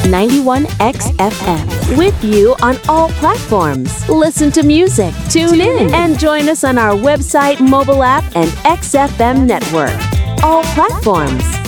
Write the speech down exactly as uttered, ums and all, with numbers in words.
ninety-one X F M. With you on all platforms. Listen to music, tune, tune in, and join us on our website, mobile app, and X F M network. All platforms.